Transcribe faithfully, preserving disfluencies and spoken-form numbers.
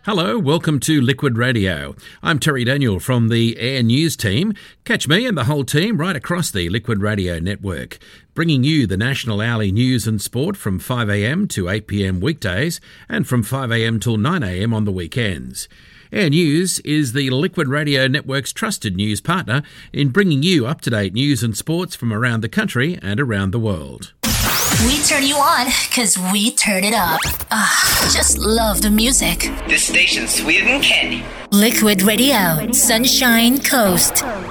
Hello, welcome to Liquid Radio. I'm Terry Daniel from the Air News team. Catch me and the whole team right across the Liquid Radio network, bringing you the national hourly news and sport from five a m to eight p m weekdays and from five a m till nine a m on the weekends. Air News is the Liquid Radio Network's trusted news partner in bringing you up-to-date news and sports from around the country and around the world. We turn you on because we turn it up. Ah, just love the music. This station's sweeter than candy. Liquid Radio, Sunshine Coast.